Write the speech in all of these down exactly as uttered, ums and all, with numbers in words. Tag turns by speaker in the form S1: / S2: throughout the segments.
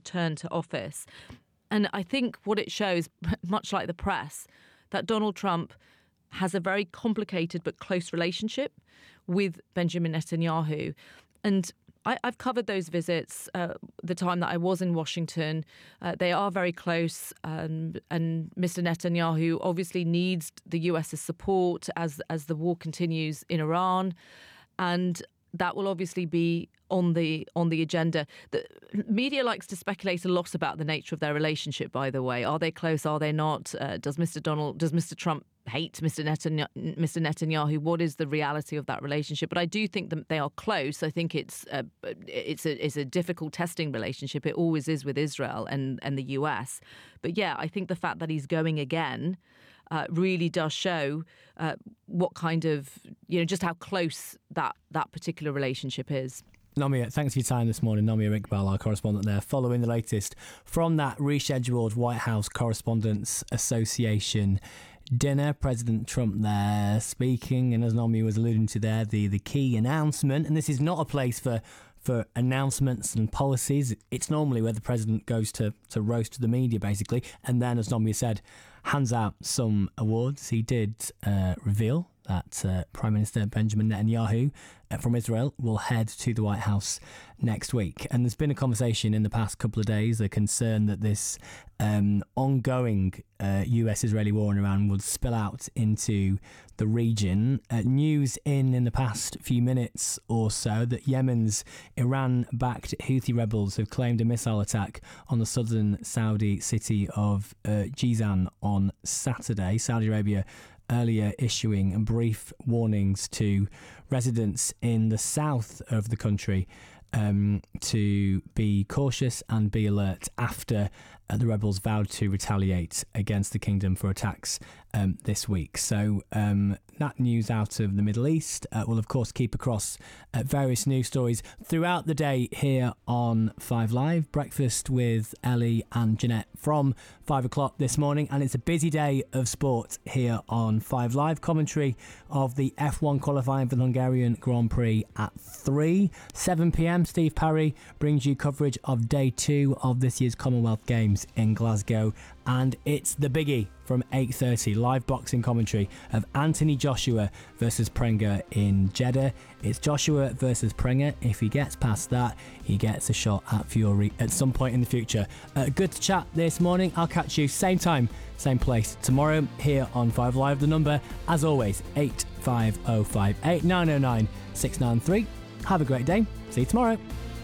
S1: return to office. And I think what it shows, much like the press, that Donald Trump has a very complicated but close relationship with Benjamin Netanyahu. And I, I've covered those visits, uh, the time that I was in Washington. Uh, they are very close, um, and Mister Netanyahu obviously needs the US's support as as the war continues in Iran, and that will obviously be on the on the agenda. The media likes to speculate a lot about the nature of their relationship. By the way, are they close? Are they not? Uh, does Mister Donald? Does Mister Trump hate Mister Netanyahu, Mister Netanyahu? What is the reality of that relationship? But I do think that they are close. I think it's a, it's a it's a difficult testing relationship. It always is with Israel and and the U S. But yeah, I think the fact that he's going again uh, really does show uh, what kind of, you know, just how close that that particular relationship is.
S2: Nomia, thanks for your time this morning. Nomia Iqbal, our correspondent there, following the latest from that rescheduled White House Correspondents Association dinner. President Trump there speaking, and as Nomia was alluding to there, the, the key announcement, and this is not a place for for announcements and policies. It's normally where the president goes to, to roast the media, basically, and then, as Nomia said, hands out some awards. He did uh, reveal that uh, Prime Minister Benjamin Netanyahu uh, from Israel will head to the White House next week. And there's been a conversation in the past couple of days, a concern that this um, ongoing uh, U S-Israeli war in Iran would spill out into the region. Uh, news in in the past few minutes or so that Yemen's Iran-backed Houthi rebels have claimed a missile attack on the southern Saudi city of uh, Jizan on Saturday. Saudi Arabia earlier issuing brief warnings to residents in the south of the country um, to be cautious and be alert after uh, the rebels vowed to retaliate against the kingdom for attacks um, this week. So um, that news out of the Middle East. Uh, we'll, of course, keep across uh, various news stories throughout the day here on Five Live. Breakfast with Ellie and Jeanette from five o'clock this morning. And it's a busy day of sport here on Five Live. Commentary of the F one qualifying for the Hungarian Grand Prix at three. seven p.m, Steve Parry brings you coverage of day two of this year's Commonwealth Games in Glasgow. And it's the biggie from eight thirty, live boxing commentary of Anthony Joshua versus Prenger in Jeddah. It's Joshua versus Prenger. If he gets past that, he gets a shot at Fury at some point in the future. Uh, good to chat this morning. I'll catch you same time, same place tomorrow here on Five Live. The number, as always, eight five oh five eight nine oh nine six nine three. Have a great day. See you tomorrow.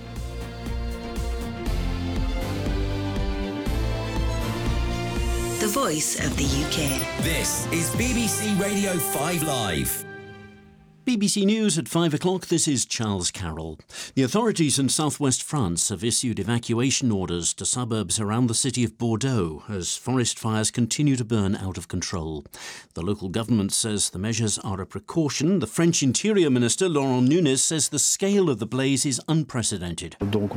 S3: The voice of the U K.
S4: This is B B C Radio five Live.
S5: B B C News at five o'clock, this is Charles Carroll. The authorities in southwest France have issued evacuation orders to suburbs around the city of Bordeaux as forest fires continue to burn out of control. The local government says the measures are a precaution. The French Interior Minister, Laurent Nunez, says the scale of the blaze is unprecedented.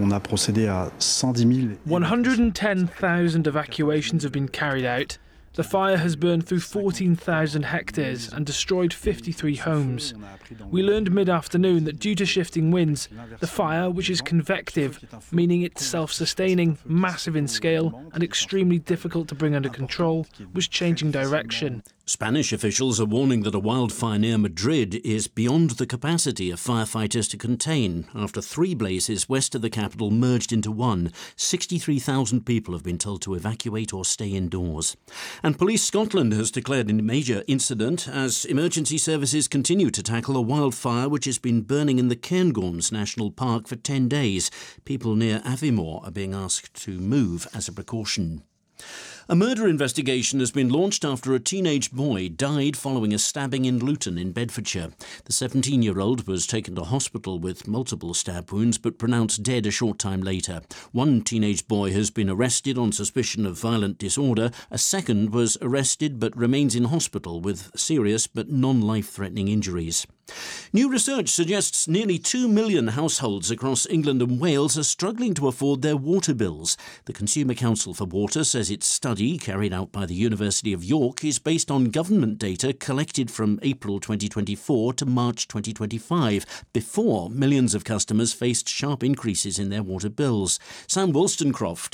S6: one hundred ten thousand evacuations have been carried out. The fire has burned through fourteen thousand hectares and destroyed fifty-three homes. We learned mid-afternoon that due to shifting winds, the fire, which is convective, meaning it's self-sustaining, massive in scale and extremely difficult to bring under control, was changing direction.
S5: Spanish officials are warning that a wildfire near Madrid is beyond the capacity of firefighters to contain after three blazes west of the capital merged into one. sixty-three thousand people have been told to evacuate or stay indoors. And Police Scotland has declared a major incident as emergency services continue to tackle a wildfire which has been burning in the Cairngorms National Park for ten days. People near Aviemore are being asked to move as a precaution. A murder investigation has been launched after a teenage boy died following a stabbing in Luton in Bedfordshire. The seventeen-year-old was taken to hospital with multiple stab wounds but pronounced dead a short time later. One teenage boy has been arrested on suspicion of violent disorder. A second was arrested but remains in hospital with serious but non-life-threatening injuries. New research suggests nearly two million households across England and Wales are struggling to afford their water bills. The Consumer Council for Water says its study, carried out by the University of York, is based on government data collected from April twenty twenty-four to March twenty twenty-five, before millions of customers faced sharp increases in their water bills. Sam Wollstonecroft